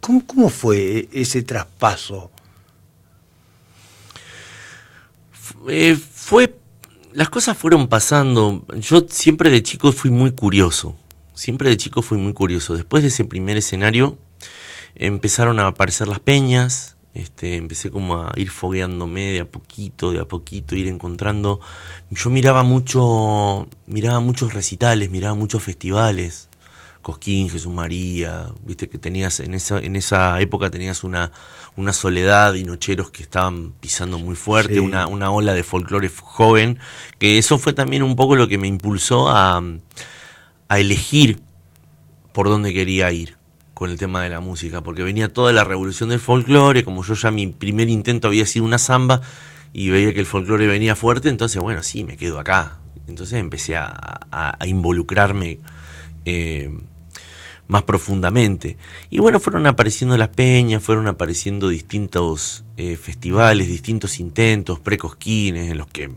¿Cómo fue ese traspaso? Las cosas fueron pasando. Yo siempre de chico fui muy curioso. Después de ese primer escenario empezaron a aparecer las peñas. Empecé como a ir fogueándome de a poquito, ir encontrando. Yo miraba muchos recitales, miraba muchos festivales. Cosquín, Jesús María, viste que tenías en esa época tenías una soledad y nocheros que estaban pisando muy fuerte, Sí. una ola de folclore joven, que eso fue también un poco lo que me impulsó a elegir por dónde quería ir con el tema de la música, porque venía toda la revolución del folclore, como yo ya mi primer intento había sido una samba y veía que el folclore venía fuerte, entonces bueno, sí, me quedo acá. Entonces empecé a involucrarme más profundamente. Y bueno, fueron apareciendo las peñas, fueron apareciendo distintos festivales, distintos intentos, precosquines, en los que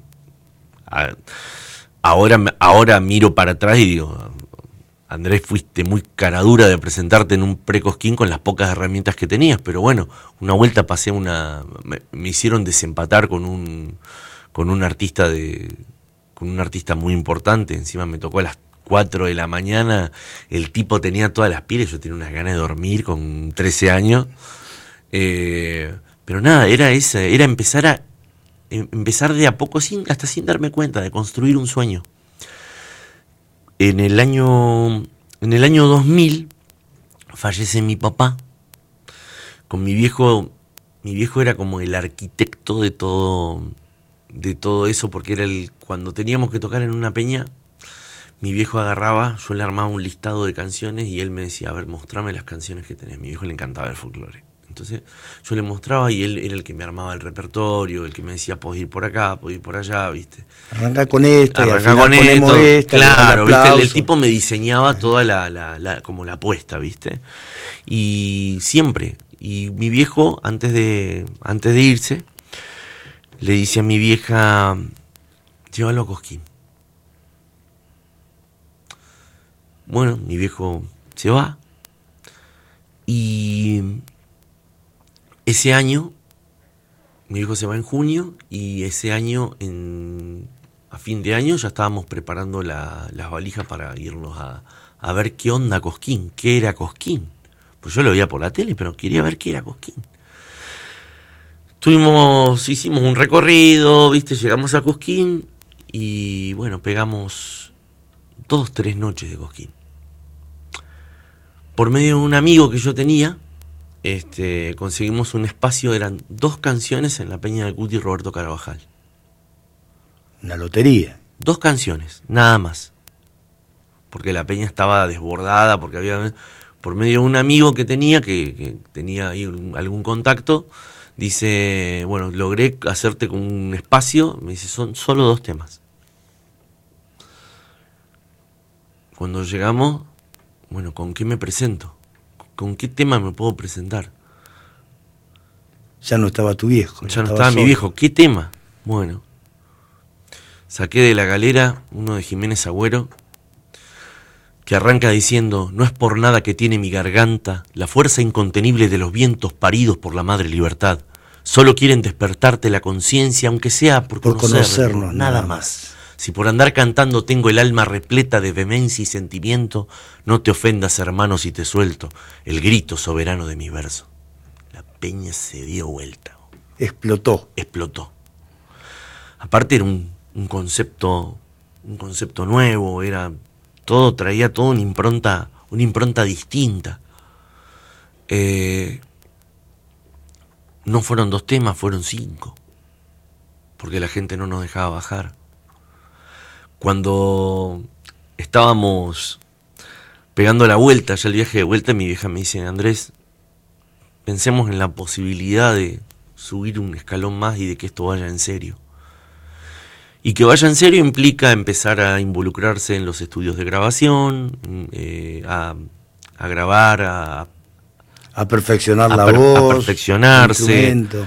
ahora miro para atrás y digo, Andrés, fuiste muy caradura de presentarte en un precosquín con las pocas herramientas que tenías, pero bueno, una vuelta me hicieron desempatar con un artista muy importante, encima me tocó a las 4 de la mañana, el tipo tenía todas las pieles, yo tenía unas ganas de dormir con 13 años, pero nada, era empezar de a poco, hasta sin darme cuenta, de construir un sueño. En el año 2000 fallece mi papá. Con mi viejo era como el arquitecto de todo eso, porque era cuando teníamos que tocar en una peña, mi viejo agarraba, yo le armaba un listado de canciones y él me decía, a ver, mostrame las canciones que tenés. Mi viejo le encantaba el folclore. Entonces yo le mostraba y él era el que me armaba el repertorio, el que me decía, podés ir por acá, podés ir por allá, ¿viste? Arranca con esto, arranca con esto, esta, claro, ¿viste? El tipo me diseñaba toda como la apuesta, ¿viste? Y siempre, y mi viejo, antes de irse, le dice a mi vieja, llévalo a Cosquín. Bueno, mi viejo se va y ese año, mi viejo se va en junio y ese año, a fin de año, ya estábamos preparando las valijas para irnos a ver qué onda Cosquín, qué era Cosquín. Pues yo lo veía por la tele, pero quería ver qué era Cosquín. Hicimos un recorrido, ¿viste? Llegamos a Cosquín y bueno, pegamos 2-3 noches de Cosquín. Por medio de un amigo que yo tenía, conseguimos un espacio, eran 2 canciones en la Peña del Cuti Roberto Carabajal. Una lotería. 2 canciones, nada más. Porque la peña estaba desbordada, porque había, por medio de un amigo que tenía ahí algún contacto, dice, bueno, logré hacerte con un espacio, me dice, son solo 2 temas. Cuando llegamos, bueno, ¿con qué me presento? ¿Con qué tema me puedo presentar? Ya no estaba tu viejo. Ya no estaba mi viejo. ¿Qué tema? Bueno, saqué de la galera uno de Jiménez Agüero, que arranca diciendo, no es por nada que tiene mi garganta la fuerza incontenible de los vientos paridos por la madre libertad. Solo quieren despertarte la conciencia, aunque sea por conocernos, nada más. Si por andar cantando tengo el alma repleta de vehemencia y sentimiento, no te ofendas, hermano, si te suelto el grito soberano de mi verso. La peña se dio vuelta. Explotó. Aparte era un concepto nuevo, traía toda una impronta distinta. No fueron 2 temas, fueron 5, porque la gente no nos dejaba bajar. Cuando estábamos pegando la vuelta, ya el viaje de vuelta, mi vieja me dice, Andrés, pensemos en la posibilidad de subir un escalón más y de que esto vaya en serio. Y que vaya en serio implica empezar a involucrarse en los estudios de grabación, a grabar, a perfeccionar la voz, a perfeccionarse. el instrumento.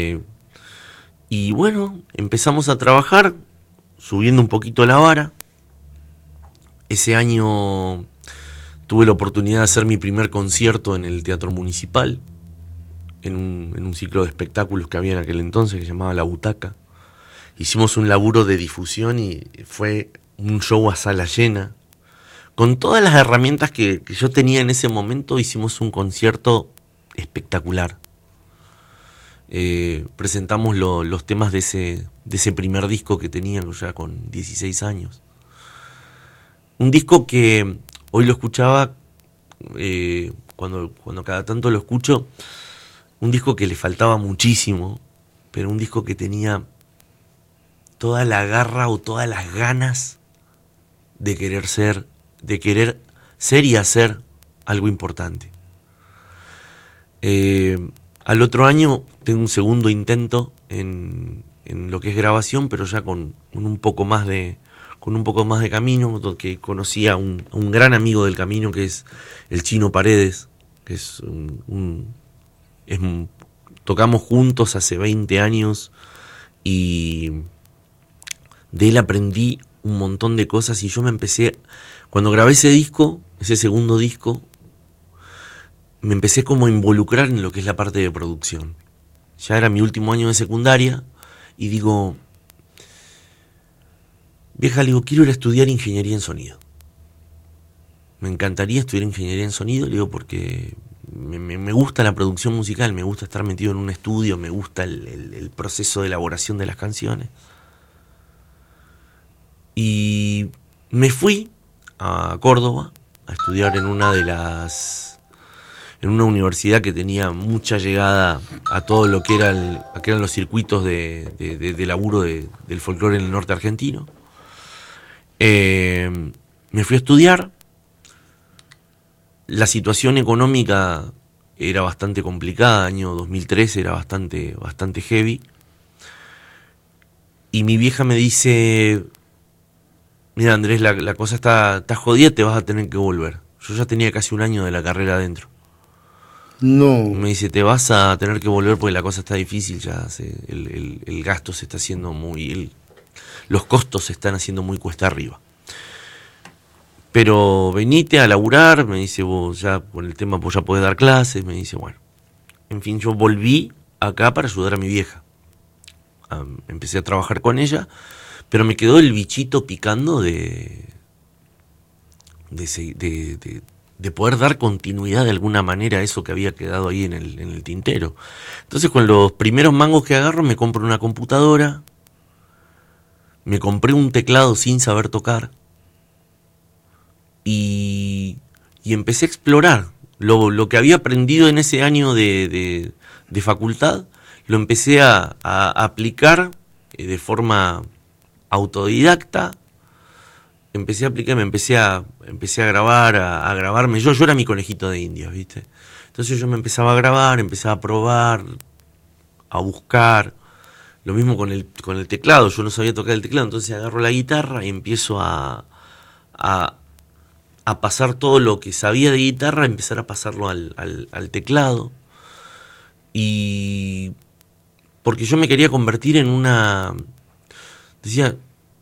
Y bueno, empezamos a trabajar, subiendo un poquito la vara. Ese año Tuve la oportunidad de hacer mi primer concierto en el Teatro Municipal, en un ciclo de espectáculos que había en aquel entonces que se llamaba La Butaca. Hicimos un laburo de difusión y fue un show a sala llena. Con todas las herramientas que yo tenía en ese momento, hicimos un concierto espectacular. Presentamos los temas de ese primer disco que tenía ya con 16 años. Un disco que hoy lo escuchaba, cuando cada tanto lo escucho, un disco que le faltaba muchísimo, pero un disco que tenía toda la garra o todas las ganas de querer ser y hacer algo importante. Al otro año tengo un segundo intento en lo que es grabación, pero ya con un poco más de camino, que conocí a un gran amigo del camino que es el Chino Paredes, que tocamos juntos hace 20 años y de él aprendí un montón de cosas y yo cuando grabé ese segundo disco, me empecé como a involucrar en lo que es la parte de producción. Ya era mi último año de secundaria y digo, vieja, le digo, quiero ir a estudiar ingeniería en sonido. Me encantaría estudiar ingeniería en sonido, le digo, porque me gusta la producción musical, me gusta estar metido en un estudio, me gusta el proceso de elaboración de las canciones. Y me fui a Córdoba a estudiar en una universidad que tenía mucha llegada a todo lo que eran los circuitos de laburo del folclore en el norte argentino. Me fui a estudiar. La situación económica era bastante complicada, año 2013 era bastante heavy. Y mi vieja me dice, mira Andrés, la cosa está jodida, te vas a tener que volver. Yo ya tenía casi un año de la carrera adentro. No. Me dice, te vas a tener que volver porque la cosa está difícil, ya el gasto se está haciendo los costos se están haciendo muy cuesta arriba. Pero venite a laburar, me dice, vos ya por el tema vos ya podés dar clases, me dice, bueno. En fin, yo volví acá para ayudar a mi vieja. Empecé a trabajar con ella, pero me quedó el bichito picando de poder dar continuidad de alguna manera a eso que había quedado ahí en el tintero. Entonces, con los primeros mangos que agarro, me compro una computadora, me compré un teclado sin saber tocar y empecé a explorar lo que había aprendido en ese año de facultad. Lo empecé a aplicar de forma autodidacta. Empecé a grabar, a grabarme. Yo era mi conejito de indias, ¿viste? Entonces yo me empezaba a grabar, empezaba a probar, a buscar. Lo mismo con el teclado. Yo no sabía tocar el teclado, entonces agarro la guitarra y empiezo a pasar todo lo que sabía de guitarra, empezar a pasarlo al teclado. Y porque yo me quería convertir en una... Decía...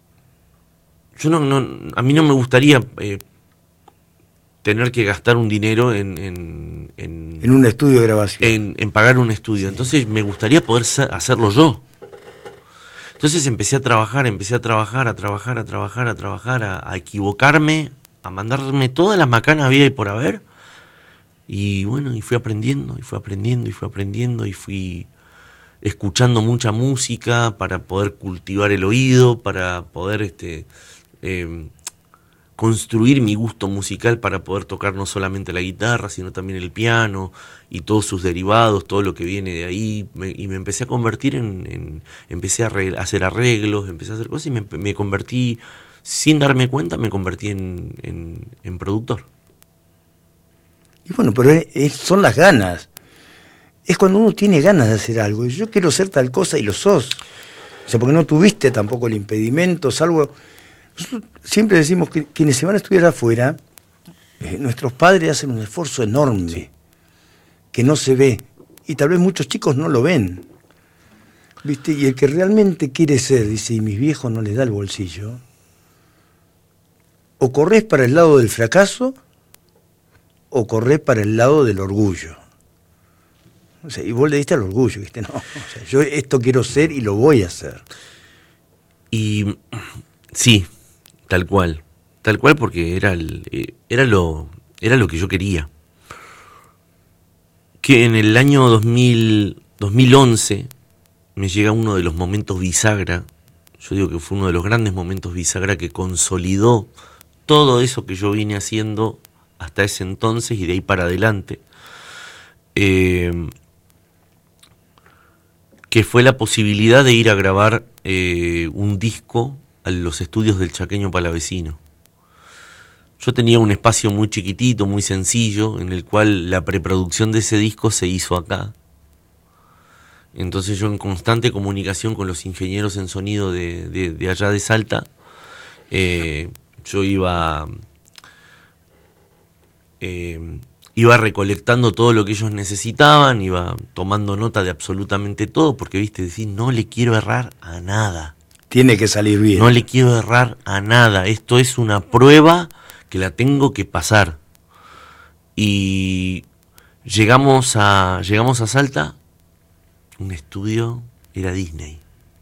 a mí no me gustaría tener que gastar un dinero en un estudio de grabación. En pagar un estudio. Entonces me gustaría poder hacerlo yo. Entonces empecé a trabajar, a equivocarme, a mandarme todas las macanas había y por haber. Y bueno, y fui aprendiendo, y fui escuchando mucha música para poder cultivar el oído, para poder construir mi gusto musical, para poder tocar no solamente la guitarra, sino también el piano y todos sus derivados, todo lo que viene de ahí. Y me empecé a convertir empecé a hacer arreglos, empecé a hacer cosas y me convertí, sin darme cuenta, en productor. Y bueno, pero son las ganas. Es cuando uno tiene ganas de hacer algo. Yo quiero ser tal cosa y lo sos. O sea, porque no tuviste tampoco el impedimento, salvo... Nosotros siempre decimos que quienes se van a estudiar afuera, nuestros padres hacen un esfuerzo enorme, sí, que no se ve. Y tal vez muchos chicos no lo ven. ¿Viste? Y el que realmente quiere ser, dice, y mis viejos no les da el bolsillo, o corres para el lado del fracaso, o corrés para el lado del orgullo? O sea, y vos le diste al orgullo, ¿viste? No, o sea, yo esto quiero ser y lo voy a hacer. Y sí, tal cual porque era lo que yo quería. Que en el año 2011 me llega uno de los momentos bisagra, yo digo que fue uno de los grandes momentos bisagra que consolidó todo eso que yo vine haciendo hasta ese entonces y de ahí para adelante, que fue la posibilidad de ir a grabar un disco a los estudios del Chaqueño Palavecino. Yo tenía un espacio muy chiquitito, muy sencillo, en el cual la preproducción de ese disco se hizo acá. Entonces yo en constante comunicación con los ingenieros en sonido de allá de Salta, yo iba recolectando todo lo que ellos necesitaban, iba tomando nota de absolutamente todo, porque viste, decir, no le quiero errar a nada. Tiene que salir bien. No le quiero errar a nada, esto es una prueba que la tengo que pasar. Y llegamos a Salta, un estudio era Disney.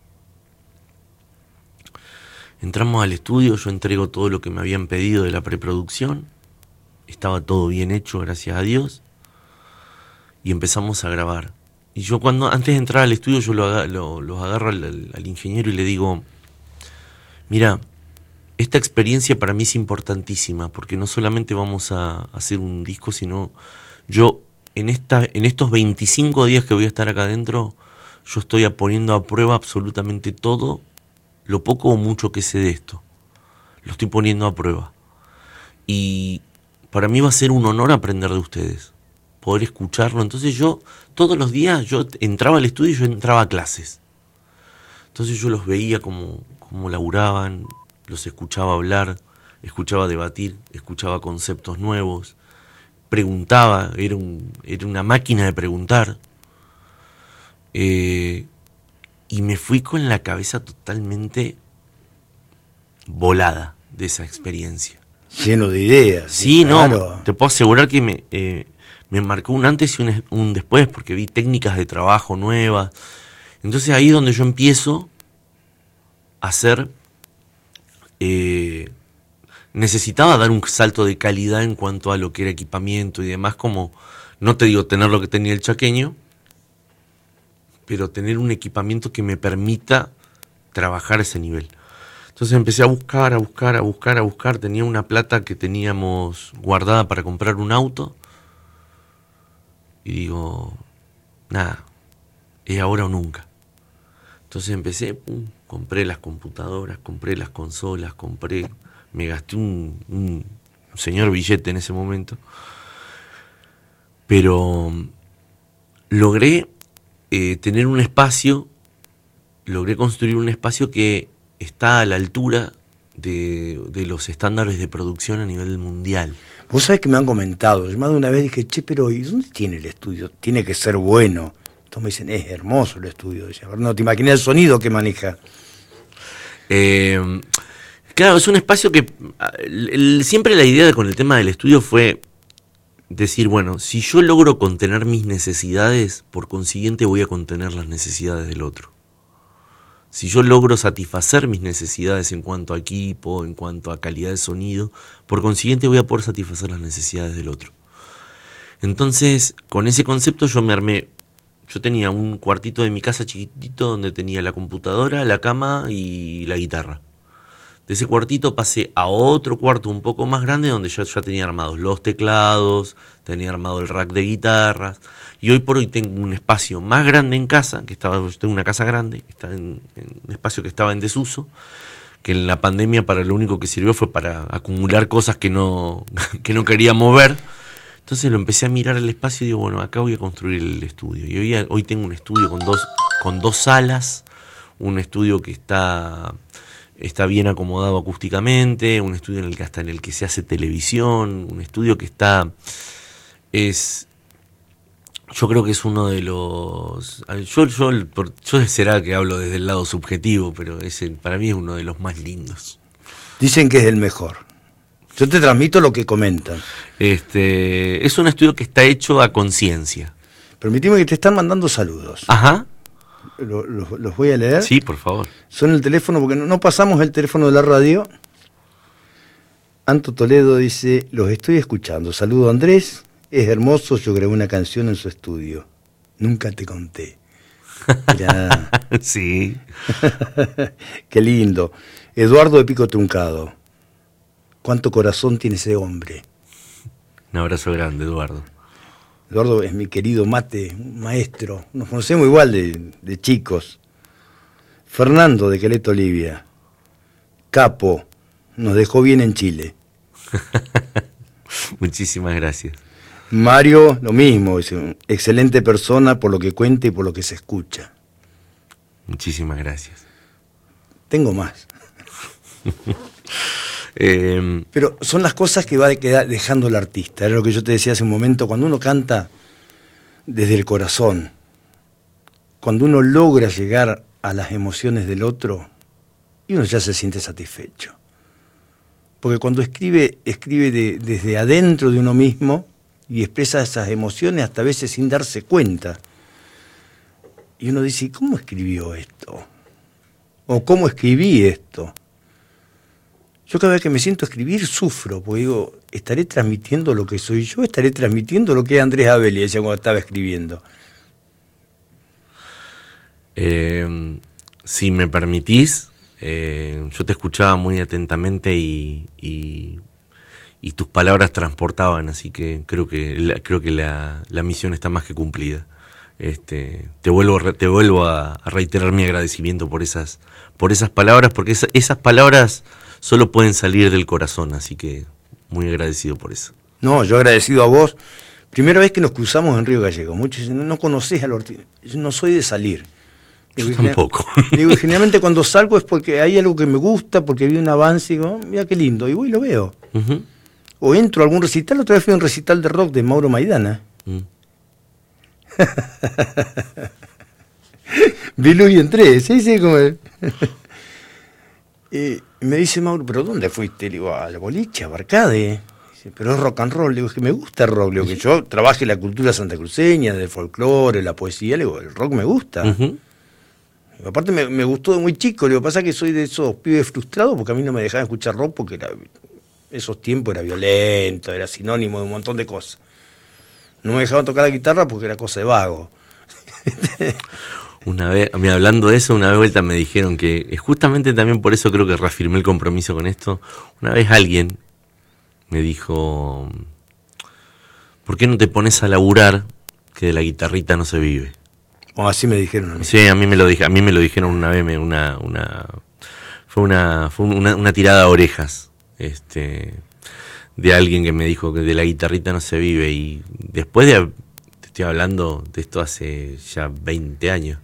Entramos al estudio, yo entrego todo lo que me habían pedido de la preproducción, estaba todo bien hecho, gracias a Dios, y empezamos a grabar. Y yo antes de entrar al estudio, yo los agarro al ingeniero y le digo, mira, esta experiencia para mí es importantísima, porque no solamente vamos a hacer un disco, sino yo en estos 25 días que voy a estar acá adentro, yo estoy poniendo a prueba absolutamente todo, lo poco o mucho que sé de esto. Lo estoy poniendo a prueba. Y para mí va a ser un honor aprender de ustedes, poder escucharlo. Entonces yo, todos los días, yo entraba al estudio y yo entraba a clases. Entonces yo los veía como laburaban, los escuchaba hablar, escuchaba debatir, escuchaba conceptos nuevos, preguntaba, era una máquina de preguntar. Y me fui con la cabeza totalmente volada de esa experiencia. Lleno de ideas. Sí, claro. No, te puedo asegurar que me marcó un antes y un después, porque vi técnicas de trabajo nuevas. Entonces ahí es donde yo empiezo a hacer... necesitaba dar un salto de calidad en cuanto a lo que era equipamiento y demás, como, no te digo tener lo que tenía el Chaqueño, pero tener un equipamiento que me permita trabajar a ese nivel. Entonces empecé a buscar, tenía una plata que teníamos guardada para comprar un auto, y digo, nada, es ahora o nunca. Entonces empecé, compré las computadoras, compré las consolas, me gasté un señor billete en ese momento, pero logré tener un espacio, logré construir un espacio que está a la altura de los estándares de producción a nivel mundial. Vos sabés que me han comentado, yo más de una vez dije, che, pero ¿y dónde tiene el estudio? Tiene que ser bueno. Entonces me dicen, es hermoso el estudio. No te imaginas el sonido que maneja. Claro, es un espacio que siempre la idea con el tema del estudio fue decir, bueno, si yo logro contener mis necesidades, por consiguiente voy a contener las necesidades del otro. Si yo logro satisfacer mis necesidades en cuanto a equipo, en cuanto a calidad de sonido, por consiguiente voy a poder satisfacer las necesidades del otro. Entonces, con ese concepto yo me armé. Yo tenía un cuartito de mi casa chiquitito donde tenía la computadora, la cama y la guitarra. De ese cuartito pasé a otro cuarto un poco más grande donde yo ya tenía armados los teclados, tenía armado el rack de guitarras. Y hoy por hoy tengo un espacio más grande en casa, yo tengo una casa grande, está en un espacio que estaba en desuso, que en la pandemia para lo único que sirvió fue para acumular cosas que no quería mover. Entonces lo empecé a mirar el espacio y digo, bueno, acá voy a construir el estudio. Y hoy tengo un estudio con dos salas, un estudio que está bien acomodado acústicamente, un estudio en el que se hace televisión, un estudio que yo creo que es uno de los... Yo será que hablo desde el lado subjetivo, pero para mí es uno de los más lindos. Dicen que es el mejor. Yo te transmito lo que comentan. Es un estudio que está hecho a conciencia. Permitime que te están mandando saludos. Ajá. ¿Los voy a leer? Sí, por favor. Son el teléfono, porque no pasamos el teléfono de la radio. Anto Toledo dice, los estoy escuchando. Saludo a Andrés, es hermoso, yo grabé una canción en su estudio. Nunca te conté. Mirá. Sí. Qué lindo. Eduardo de Pico Truncado. Cuánto corazón tiene ese hombre. Un abrazo grande, Eduardo. Eduardo es mi querido mate, un maestro. Nos conocemos igual de chicos. Fernando de Caleta Olivia. Capo. Nos dejó bien en Chile. Muchísimas gracias. Mario, lo mismo. Es una excelente persona por lo que cuenta y por lo que se escucha. Muchísimas gracias. Tengo más. Pero son las cosas que va dejando el artista. Era lo que yo te decía hace un momento. Cuando uno canta desde el corazón, cuando uno logra llegar a las emociones del otro, y uno ya se siente satisfecho. Porque cuando escribe desde adentro de uno mismo y expresa esas emociones hasta a veces sin darse cuenta. Y uno dice, ¿cómo escribió esto? ¿O cómo escribí esto? Yo cada vez que me siento a escribir sufro, porque digo, ¿estaré transmitiendo lo que soy yo? ¿Estaré transmitiendo lo que es Andrés Abeli? Decía cuando estaba escribiendo. Si me permitís, yo te escuchaba muy atentamente y tus palabras transportaban, así que creo que la misión está más que cumplida. Te vuelvo a reiterar mi agradecimiento por esas palabras, porque esas palabras solo pueden salir del corazón, así que muy agradecido por eso. No, yo agradecido a vos. Primera vez que nos cruzamos en Río Gallegos. Muchos dicen, no conocés al Ortiz. Yo no soy de salir. Yo tampoco. Digo, generalmente cuando salgo es porque hay algo que me gusta, porque vi un avance y digo, mira qué lindo, y voy y lo veo. Uh-huh. O entro a algún recital. Otra vez fui a un recital de rock de Mauro Maidana. Vi luz y entré, sí, como y me dice Mauro, ¿pero dónde fuiste? Le digo, a la boliche, a Barcade. Dice, pero es rock and roll. Le digo, es que me gusta el rock. Le digo, que yo trabaje la cultura santacruceña, del folclore, la poesía. Le digo, el rock me gusta. Uh-huh. Aparte me gustó de muy chico. Le digo, pasa que soy de esos pibes frustrados porque a mí no me dejaban escuchar rock porque esos tiempos era violento, era sinónimo de un montón de cosas. No me dejaban tocar la guitarra porque era cosa de vago. Una vez, hablando de eso, una vez vuelta me dijeron que, justamente también por eso creo que reafirmé el compromiso con esto, una vez alguien me dijo, ¿por qué no te pones a laburar que de la guitarrita no se vive? O así me dijeron a mí. Sí, a mí me lo dijeron una vez, fue una tirada a orejas, de alguien que me dijo que de la guitarrita no se vive, y después te estoy hablando de esto hace ya 20 años.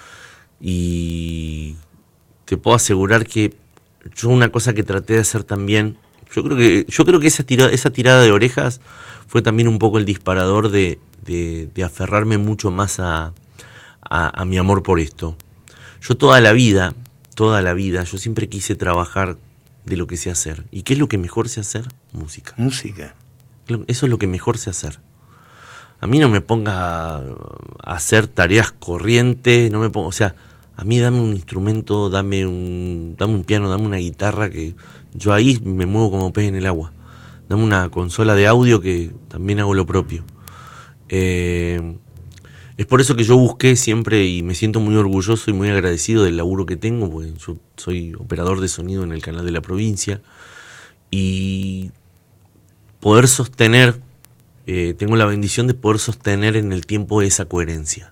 Y te puedo asegurar que yo una cosa que traté de hacer también, yo creo que esa tirada de orejas fue también un poco el disparador de aferrarme mucho más a mi amor por esto. Yo toda la vida, yo siempre quise trabajar de lo que sé hacer. ¿Y qué es lo que mejor sé hacer? Música. Eso es lo que mejor sé hacer. A mí no me ponga a hacer tareas corrientes, no me ponga, o sea, a mí dame un instrumento, dame un piano, dame una guitarra, que yo ahí me muevo como pez en el agua. Dame una consola de audio que también hago lo propio. Es por eso que yo busqué siempre, y me siento muy orgulloso y muy agradecido del laburo que tengo, porque yo soy operador de sonido en el canal de la provincia, y poder sostener, tengo la bendición de poder sostener en el tiempo esa coherencia.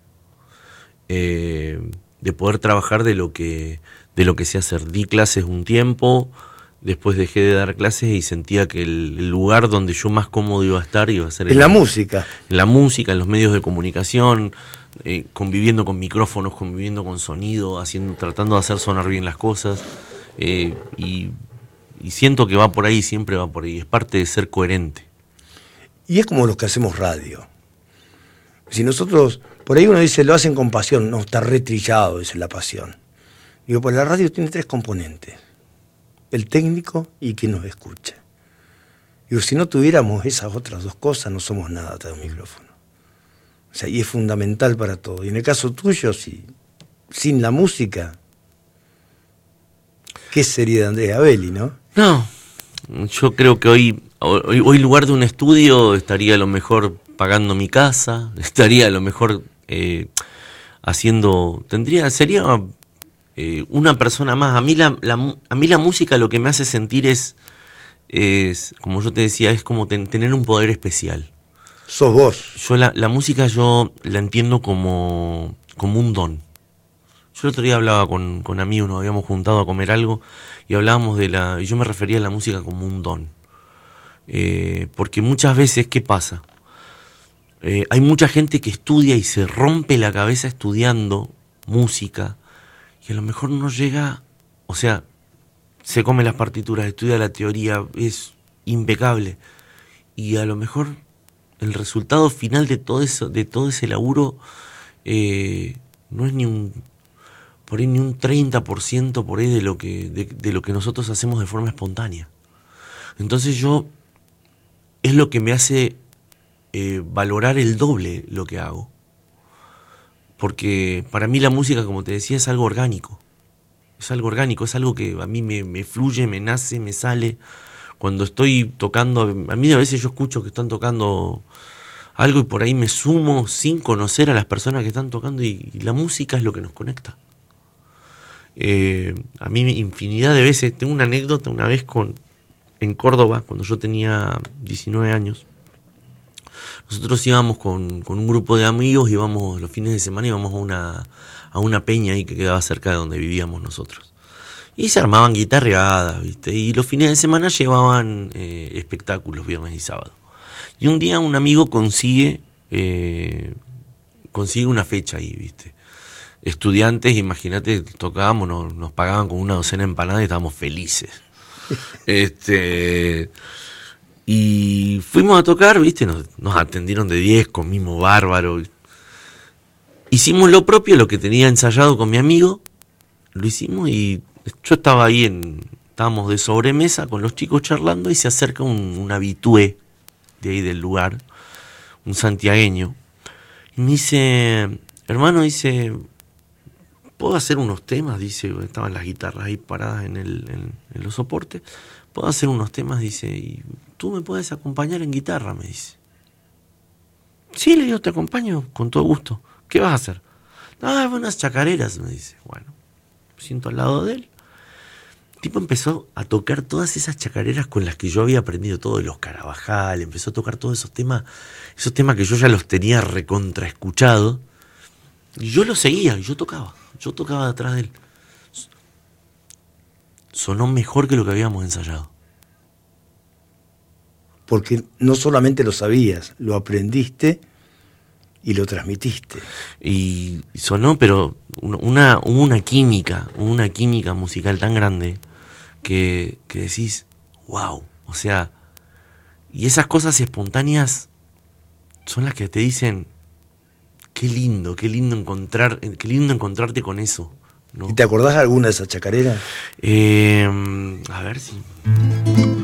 De poder trabajar de lo que sé hacer. Di clases un tiempo, después dejé de dar clases y sentía que el lugar donde yo más cómodo iba a estar iba a ser en la música. En la música, en los medios de comunicación, conviviendo con micrófonos, conviviendo con sonido, tratando de hacer sonar bien las cosas, y siento que va por ahí, siempre va por ahí, es parte de ser coherente. Y es como los que hacemos radio. Si nosotros, por ahí uno dice, lo hacen con pasión, no, está retrillado, esa es la pasión. Digo, pues la radio tiene 3 componentes: el técnico y quien nos escucha. Digo, si no tuviéramos esas otras dos cosas, no somos nada atrás de un micrófono. O sea, y es fundamental para todo. Y en el caso tuyo, sin la música, ¿qué sería de Andrés Abeli, no? No, yo creo que hoy en lugar de un estudio estaría a lo mejor pagando mi casa, estaría a lo mejor sería una persona más. A mí la música lo que me hace sentir es como yo te decía, es como tener un poder especial. Sos vos. Yo la música yo la entiendo como un don. Yo el otro día hablaba con amigos, nos habíamos juntado a comer algo y hablábamos y yo me refería a la música como un don. Porque muchas veces, ¿qué pasa? Hay mucha gente que estudia y se rompe la cabeza estudiando música y a lo mejor no llega, o sea, se come las partituras, estudia la teoría, es impecable y a lo mejor el resultado final de todo ese laburo no es por ahí ni un 30% por ahí de lo que nosotros hacemos de forma espontánea. Entonces es lo que me hace valorar el doble lo que hago. Porque para mí la música, como te decía, es algo orgánico. Es algo orgánico, es algo que a mí me fluye, me nace, me sale. Cuando estoy tocando, a mí a veces yo escucho que están tocando algo y por ahí me sumo sin conocer a las personas que están tocando y la música es lo que nos conecta. A mí infinidad de veces, tengo una anécdota una vez en Córdoba, cuando yo tenía 19 años. Nosotros íbamos con un grupo de amigos, íbamos los fines de semana, íbamos a una peña ahí que quedaba cerca de donde vivíamos nosotros. Y se armaban guitarreadas, ¿viste? Y los fines de semana llevaban espectáculos, viernes y sábado. Y un día un amigo consigue una fecha ahí, ¿viste? Estudiantes, imagínate, tocábamos, nos pagaban con una docena de empanadas y estábamos felices. Y fuimos a tocar, ¿viste? Nos atendieron de 10, comimos bárbaro. Hicimos lo propio, lo que tenía ensayado con mi amigo, lo hicimos y yo estaba ahí, estábamos de sobremesa con los chicos charlando y se acerca un habitué de ahí del lugar, un santiagueño, y me dice, hermano, dice, ¿puedo hacer unos temas? Dice, estaban las guitarras ahí paradas en los soportes, ¿puedo hacer unos temas? Dice, ¿y tú me puedes acompañar en guitarra? Me dice. Sí, le digo, te acompaño con todo gusto. ¿Qué vas a hacer? Ah, unas chacareras, me dice. Bueno, me siento al lado de él. El tipo empezó a tocar todas esas chacareras con las que yo había aprendido todo de los Carabajal, empezó a tocar todos esos temas que yo ya los tenía recontraescuchado. Y yo los seguía, y yo tocaba detrás de él. Sonó mejor que lo que habíamos ensayado. Porque no solamente lo sabías, lo aprendiste y lo transmitiste. Y sonó, pero hubo una química musical tan grande que decís, wow, o sea, y esas cosas espontáneas son las que te dicen, qué lindo encontrarte con eso, ¿no? ¿Y te acordás de alguna de esas chacareras? A ver si...